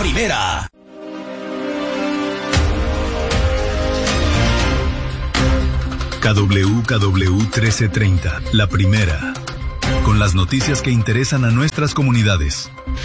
primera. KWKW 1330, la primera. Con las noticias que interesan a nuestras comunidades.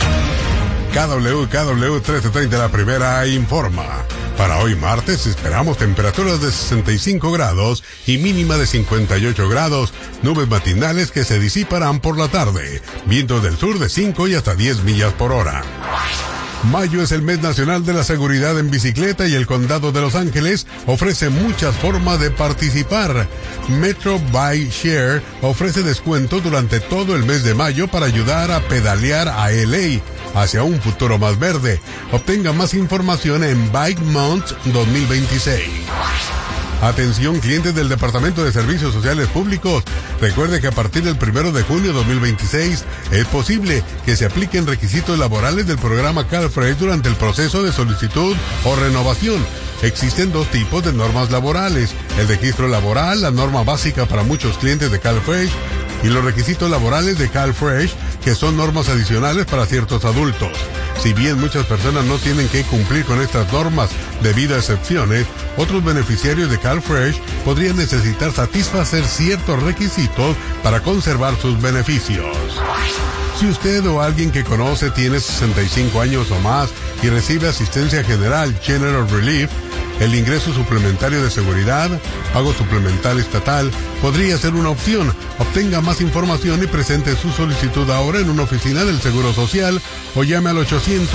KWKW 1330, la primera, informa. Para hoy martes esperamos temperaturas de 65 grados y mínima de 58 grados, nubes matinales que se disiparán por la tarde, vientos del sur de 5 y hasta 10 millas por hora. Mayo es el mes nacional de la seguridad en bicicleta y el condado de Los Ángeles ofrece muchas formas de participar. Metro Bike Share ofrece descuentos durante todo el mes de mayo para ayudar a pedalear a LA hacia un futuro más verde. Obtenga más información en Bike Month 2026. Atención clientes del Departamento de Servicios Sociales Públicos. Recuerde que a partir del 1 de junio de 2026 es posible que se apliquen requisitos laborales del programa CalFresh durante el proceso de solicitud o renovación. Existen dos tipos de normas laborales: el registro laboral, la norma básica para muchos clientes de CalFresh, y los requisitos laborales de CalFresh, que son normas adicionales para ciertos adultos. Si bien muchas personas no tienen que cumplir con estas normas debido a excepciones, otros beneficiarios de CalFresh podrían necesitar satisfacer ciertos requisitos para conservar sus beneficios. Si usted o alguien que conoce tiene 65 años o más y recibe asistencia general General Relief, el ingreso suplementario de seguridad, pago suplementario estatal, podría ser una opción. Obtenga más información y presente su solicitud ahora en una oficina del Seguro Social o llame al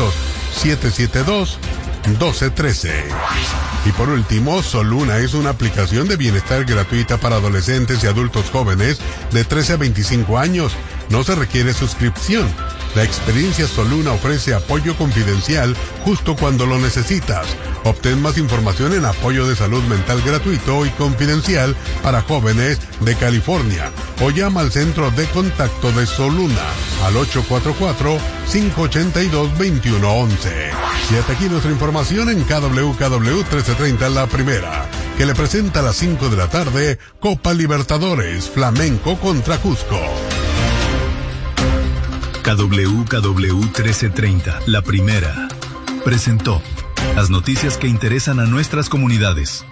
800-772-1213. Y por último, Soluna es una aplicación de bienestar gratuita para adolescentes y adultos jóvenes de 13 a 25 años. No se requiere suscripción. La experiencia Soluna ofrece apoyo confidencial justo cuando lo necesitas. Obtén más información en apoyo de salud mental gratuito y confidencial para jóvenes de California o llama al centro de contacto de Soluna al 844-582-2111. Y hasta aquí nuestra información en KWKW 1330, la primera, que le presenta a las 5 de la tarde Copa Libertadores, Flamenco contra Cusco. KWKW 1330, la primera, presentó las noticias que interesan a nuestras comunidades.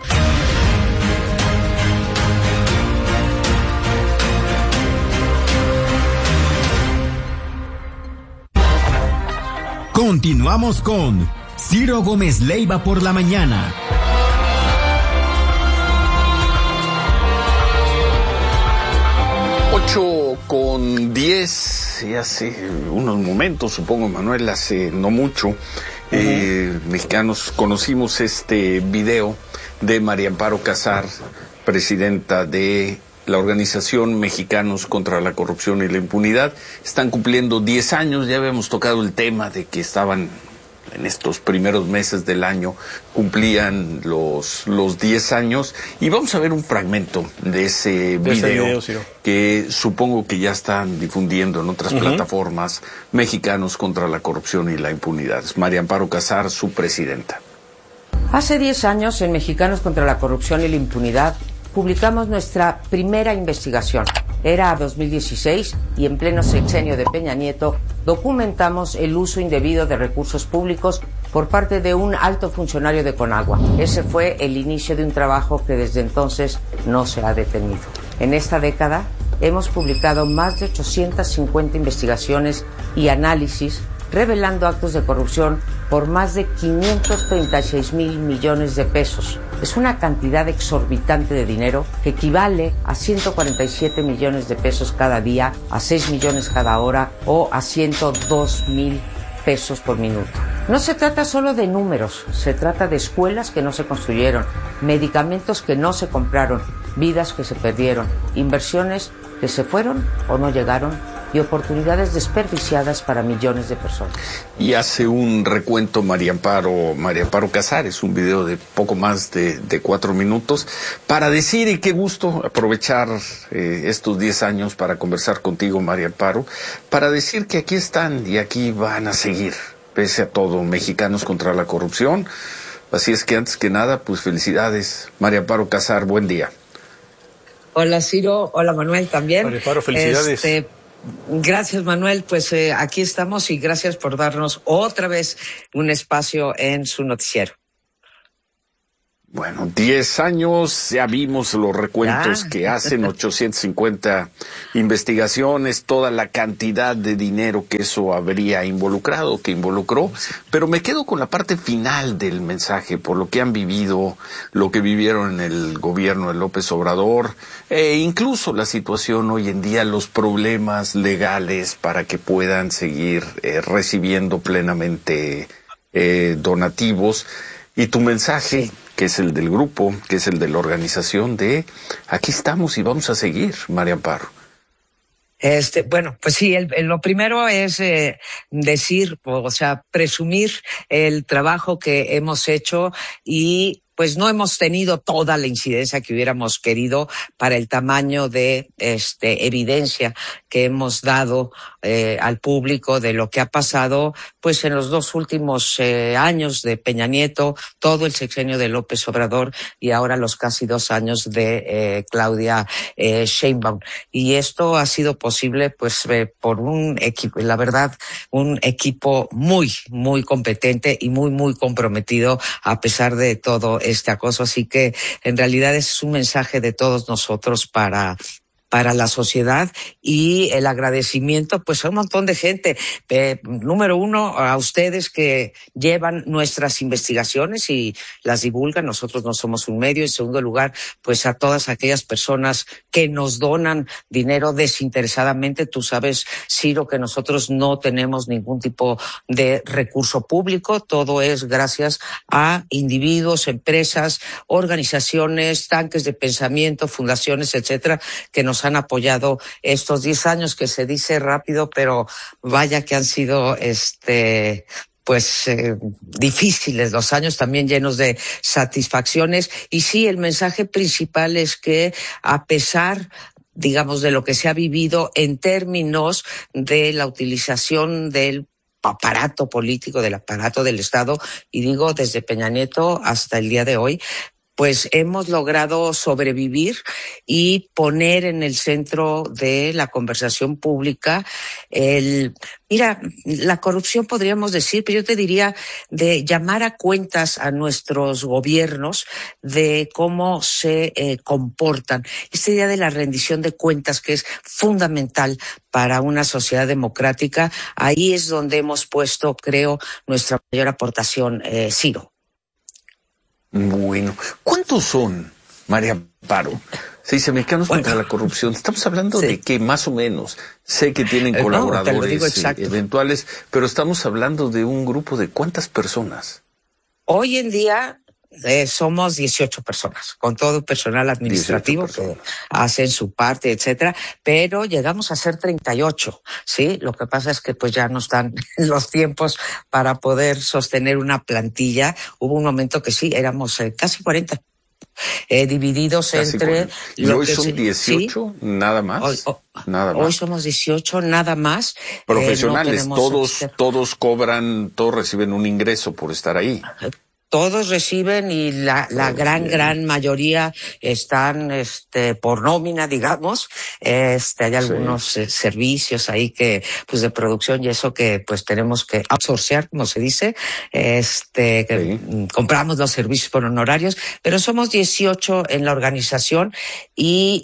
Continuamos con Ciro Gómez Leiva por la mañana. 8:10, y hace unos momentos, supongo, Manuel, hace no mucho, mexicanos conocimos este video de María Amparo Casar, presidenta de la organización Mexicanos contra la Corrupción y la Impunidad. Están cumpliendo 10 años, ya habíamos tocado el tema de que estaban en estos primeros meses del año, cumplían los 10 años, y vamos a ver un fragmento de ese video que supongo que ya están difundiendo en otras plataformas. Mexicanos contra la Corrupción y la Impunidad. Es María Amparo Casar, su presidenta. Hace 10 años, en Mexicanos contra la Corrupción y la Impunidad, publicamos nuestra primera investigación. Era 2016 y en pleno sexenio de Peña Nieto documentamos el uso indebido de recursos públicos por parte de un alto funcionario de Conagua. Ese fue el inicio de un trabajo que desde entonces no se ha detenido. En esta década hemos publicado más de 850 investigaciones y análisis revelando actos de corrupción por más de 536,000 millones de pesos. Es una cantidad exorbitante de dinero que equivale a 147 millones de pesos cada día, a 6 millones cada hora o a 102,000 pesos por minuto. No se trata solo de números, se trata de escuelas que no se construyeron, medicamentos que no se compraron, vidas que se perdieron, inversiones que se fueron o no llegaron y oportunidades desperdiciadas para millones de personas. Y hace un recuento María Amparo Casar, es un video de poco más de 4 minutos, para decir, y qué gusto aprovechar estos 10 años para conversar contigo, María Amparo, para decir que aquí están y aquí van a seguir, pese a todo, Mexicanos contra la Corrupción. Así es que antes que nada, pues felicidades, María Amparo Casar, buen día. Hola Ciro, hola Manuel también. María Amparo, felicidades. Gracias, Manuel. Pues aquí estamos y gracias por darnos otra vez un espacio en su noticiero. Bueno, 10 años, ya vimos los recuentos que hacen, 850 investigaciones, toda la cantidad de dinero que eso habría involucrado, que involucró, pero me quedo con la parte final del mensaje, por lo que han vivido, lo que vivieron en el gobierno de López Obrador, e incluso la situación hoy en día, los problemas legales para que puedan seguir recibiendo plenamente donativos, y tu mensaje, que es el del grupo, que es el de la organización de aquí estamos y vamos a seguir, María Amparo. Bueno, pues sí, lo primero es decir, o sea, presumir el trabajo que hemos hecho y pues no hemos tenido toda la incidencia que hubiéramos querido para el tamaño de evidencia que hemos dado al público de lo que ha pasado pues en los 2 últimos años de Peña Nieto, todo el sexenio de López Obrador y ahora los casi 2 años de Claudia Sheinbaum. Y esto ha sido posible pues por un equipo, la verdad, un equipo muy, muy competente y muy, muy comprometido a pesar de todo este acoso, así que en realidad es un mensaje de todos nosotros para la sociedad y el agradecimiento pues a un montón de gente. Número uno, a ustedes que llevan nuestras investigaciones y las divulgan, nosotros no somos un medio. En segundo lugar, pues a todas aquellas personas que nos donan dinero desinteresadamente. Tú sabes, Ciro, que nosotros no tenemos ningún tipo de recurso público, todo es gracias a individuos, empresas, organizaciones, tanques de pensamiento, fundaciones, etcétera, que nos han apoyado estos 10 años, que se dice rápido, pero vaya que han sido difíciles, los años también llenos de satisfacciones. Y sí, el mensaje principal es que a pesar, digamos, de lo que se ha vivido en términos de la utilización del aparato político, del aparato del Estado, y digo desde Peña Nieto hasta el día de hoy, pues hemos logrado sobrevivir y poner en el centro de la conversación pública mira, la corrupción podríamos decir, pero yo te diría de llamar a cuentas a nuestros gobiernos de cómo se comportan. Esta idea de la rendición de cuentas, que es fundamental para una sociedad democrática, ahí es donde hemos puesto, creo, nuestra mayor aportación, Ciro. Bueno, ¿cuántos son, María Amparo? Se dice Mexicanos contra la Corrupción. Estamos hablando de que más o menos, sé que tienen colaboradores eventuales, pero estamos hablando de un grupo de ¿cuántas personas? Hoy en día somos 18 personas, con todo el personal administrativo que hacen su parte, etcétera, pero llegamos a ser 38, ¿sí? Lo que pasa es que pues ya no están los tiempos para poder sostener una plantilla. Hubo un momento que sí, éramos casi 40. Divididos casi entre... ¿Y hoy son 18? ¿Sí? ¿Nada más? Nada más. Hoy somos 18, nada más. Profesionales, no todos cobran, todos reciben un ingreso por estar ahí. Todos reciben y la gran mayoría están por nómina, digamos. Hay algunos servicios ahí que pues de producción y eso que pues tenemos que outsourcear, como se dice. Compramos los servicios por honorarios, pero somos 18 en la organización y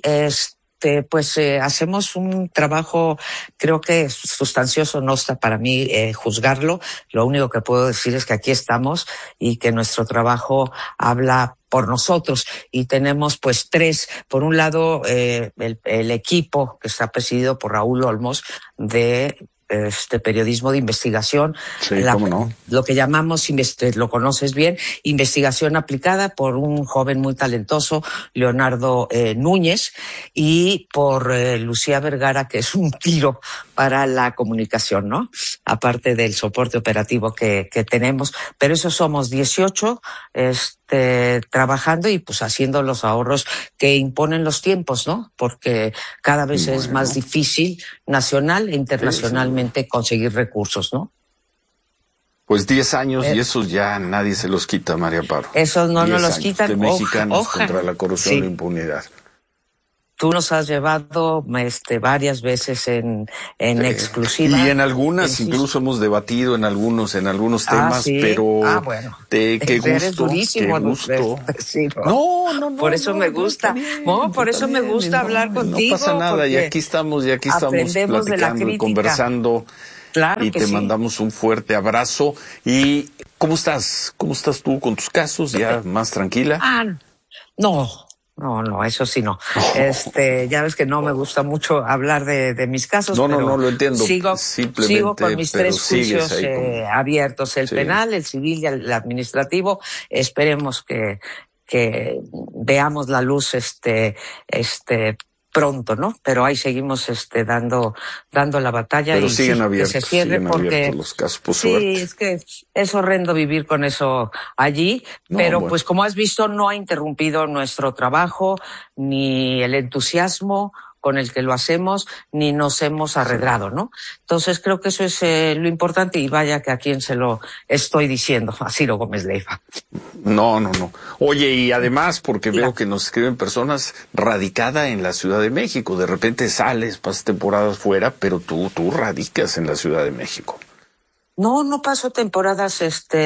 hacemos un trabajo, creo que sustancioso, no está para mí juzgarlo. Lo único que puedo decir es que aquí estamos y que nuestro trabajo habla por nosotros. Y tenemos pues 3, por un lado el equipo que está presidido por Raúl Olmos de periodismo de investigación, ¿cómo no? Lo que llamamos, lo conoces bien, investigación aplicada, por un joven muy talentoso, Leonardo Núñez, y por Lucía Vergara, que es un tiro para la comunicación, ¿no? Aparte del soporte operativo que tenemos, pero eso somos 18, trabajando y pues haciendo los ahorros que imponen los tiempos, ¿no? Porque cada vez es más difícil nacional e internacionalmente conseguir recursos, ¿no? Pues 10 años y esos ya nadie se los quita, María Amparo. Esos no nos los quitan. De Mexicanos contra la corrupción y la impunidad. tú nos has llevado varias veces en exclusiva. Y en algunas incluso hemos debatido en algunos temas, ¿sí? pero bueno. Qué Eres gusto, durísimo, qué gusto. Sí, no. Por eso me gusta. Por eso me gusta hablar contigo. No pasa nada, y aquí estamos platicando y conversando. Claro y que te sí. mandamos un fuerte abrazo. ¿Y cómo estás? ¿Cómo estás tú con tus casos? ¿Ya más tranquila? No, eso sí no. Ya ves que no me gusta mucho hablar de mis casos. No, lo entiendo. Sigo con mis 3 juicios abiertos, el sí. penal, el civil y el administrativo. Esperemos que veamos la luz pronto, ¿no? Pero ahí seguimos dando la batalla. Pero y siguen sí, abiertos, que se cierre porque los casos, por sí, suerte. es que es horrendo vivir con eso allí, pero bueno. Pues como has visto no ha interrumpido nuestro trabajo, ni el entusiasmo con el que lo hacemos, ni nos hemos arredrado, ¿no? Entonces creo que eso es lo importante, y vaya que a quien se lo estoy diciendo, a Ciro Gómez Leiva. No. Oye, y además, porque veo que nos escriben personas radicada en la Ciudad de México, de repente sales, pasas temporadas fuera, pero tú radicas en la Ciudad de México. No paso temporadas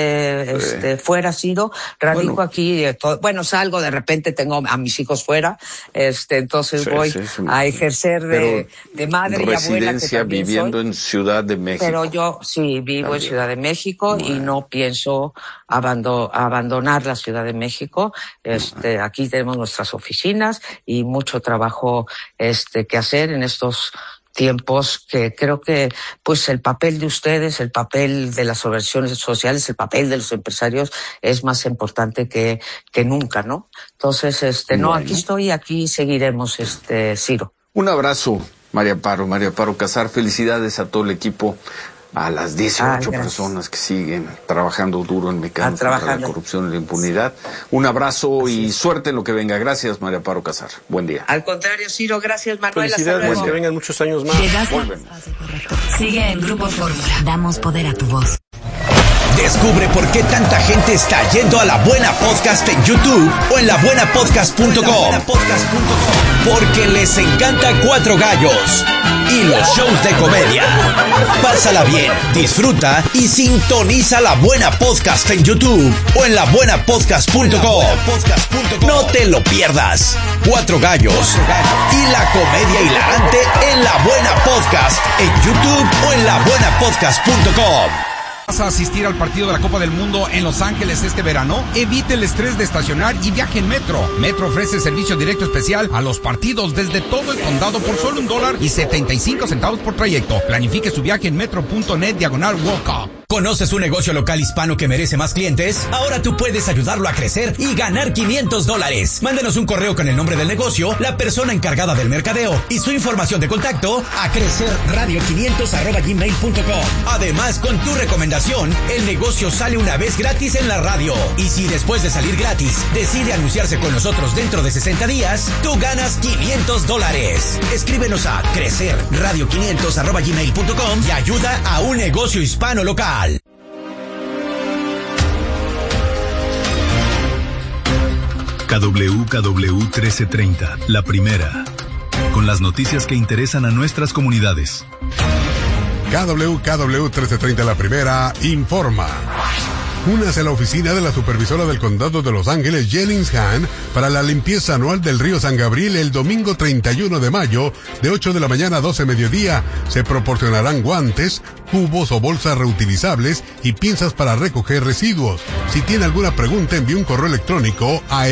fuera, Ciro, radico aquí, salgo, de repente tengo a mis hijos fuera, entonces voy a ejercer de madre y abuela, residencia viviendo en Ciudad de México. Pero yo sí vivo en Ciudad de México y no pienso abandonar la Ciudad de México. Aquí tenemos nuestras oficinas y mucho trabajo que hacer en estos tiempos, que creo que pues el papel de ustedes, el papel de las organizaciones sociales, el papel de los empresarios es más importante que nunca, ¿no? Entonces, aquí estoy, aquí seguiremos, Ciro. Un abrazo, María Amparo Casar, felicidades a todo el equipo, a las 18 personas que siguen trabajando duro en Mexicanos contra la corrupción y la impunidad. Un abrazo y suerte en lo que venga. Gracias, María Amparo Casar. Buen día. Al contrario, Ciro, gracias, Manuel. Felicidades, que vengan muchos años más. Volvemos. Sigue en Grupo Fórmula. Damos poder a tu voz. Descubre por qué tanta gente está yendo a La Buena Podcast en YouTube o en labuenapodcast.com. Porque les encanta Cuatro Gallos y los shows de comedia. Pásala bien, disfruta y sintoniza La Buena Podcast en YouTube o en labuenapodcast.com. No te lo pierdas. Cuatro Gallos y la comedia hilarante en La Buena Podcast en YouTube o en labuenapodcast.com. ¿Vas a asistir al partido de la Copa del Mundo en Los Ángeles este verano? Evite el estrés de estacionar y viaje en Metro. Metro ofrece servicio directo especial a los partidos desde todo el condado por solo $1.75 por trayecto. Planifique su viaje en metro.net/World Cup. ¿Conoces un negocio local hispano que merece más clientes? Ahora tú puedes ayudarlo a crecer y ganar $500. Mándenos un correo con el nombre del negocio, la persona encargada del mercadeo y su información de contacto a crecerradio500@gmail.com. Además, con tu recomendación, el negocio sale una vez gratis en la radio. Y si después de salir gratis decide anunciarse con nosotros dentro de 60 días, tú ganas $500. Escríbenos a crecerradio500@gmail.com y ayuda a un negocio hispano local. KWKW 1330, la primera, con las noticias que interesan a nuestras comunidades. KWKW 1330, la primera, informa. Únase a la oficina de la supervisora del condado de Los Ángeles, Jennings Hahn, para la limpieza anual del río San Gabriel el domingo 31 de mayo, de 8 de la mañana a 12 mediodía. Se proporcionarán guantes, cubos o bolsas reutilizables y pinzas para recoger residuos. Si tiene alguna pregunta, envíe un correo electrónico a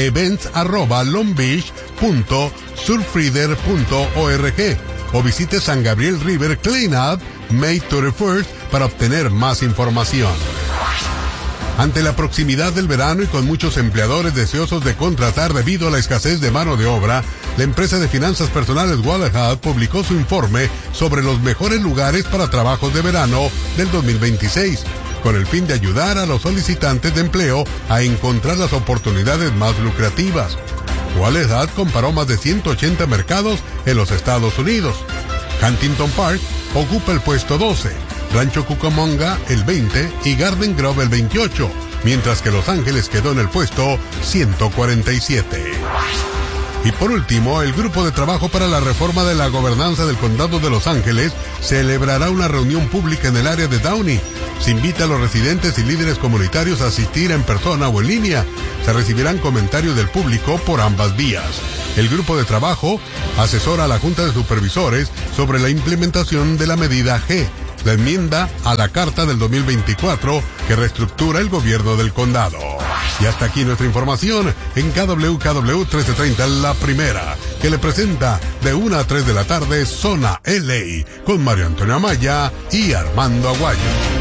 events@longbeach.surfreeder.org o visite San Gabriel River Cleanup May 31st para obtener más información. Ante la proximidad del verano y con muchos empleadores deseosos de contratar debido a la escasez de mano de obra, la empresa de finanzas personales Wallerhut publicó su informe sobre los mejores lugares para trabajos de verano del 2026, con el fin de ayudar a los solicitantes de empleo a encontrar las oportunidades más lucrativas. Wallerhut comparó más de 180 mercados en los Estados Unidos. Huntington Park ocupa el puesto 12. Rancho Cucamonga el 20 y Garden Grove el 28, mientras que Los Ángeles quedó en el puesto 147. Y por último, el Grupo de Trabajo para la Reforma de la Gobernanza del Condado de Los Ángeles celebrará una reunión pública en el área de Downey. Se invita a los residentes y líderes comunitarios a asistir en persona o en línea. Se recibirán comentarios del público por ambas vías. El grupo de trabajo asesora a la Junta de Supervisores sobre la implementación de la medida G, la enmienda a la Carta del 2024 que reestructura el gobierno del condado. Y hasta aquí nuestra información en KWKW 1330, la primera, que le presenta de 1 a 3 de la tarde Zona LA, con Mario Antonio Amaya y Armando Aguayo.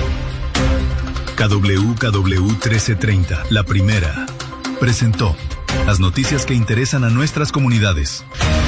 KWKW 1330, la primera, presentó las noticias que interesan a nuestras comunidades.